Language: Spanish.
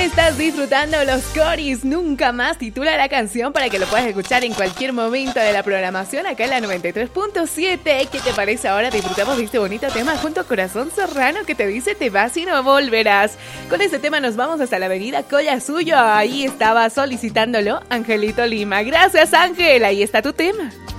Estás disfrutando los Coris, nunca más titula la canción para que lo puedas escuchar en cualquier momento de la programación acá en la 93.7. ¿Qué te parece ahora? Disfrutamos de este bonito tema junto a Corazón Serrano que te dice te vas y no volverás. Con este tema nos vamos hasta la avenida Collasuyo. Ahí estaba solicitándolo Angelito Lima. Gracias, Ángel, ahí está tu tema.